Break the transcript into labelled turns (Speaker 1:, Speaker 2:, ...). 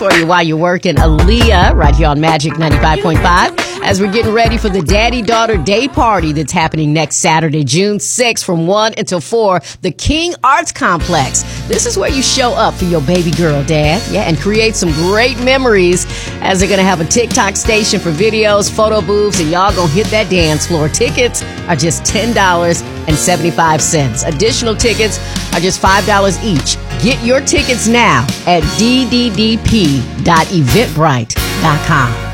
Speaker 1: For you while you're working, Aaliyah, right here on Magic 95.5, as we're getting ready for the Daddy-Daughter Day Party that's happening next Saturday, June 6th from 1 until 4, the King Arts Complex. This is where you show up for your baby girl, Dad, and create some great memories, as they're going to have a TikTok station for videos, photo booths, and y'all going to hit that dance floor. Tickets are just $10.75. Additional tickets are just $5 each. Get your tickets now at dddp.eventbrite.com.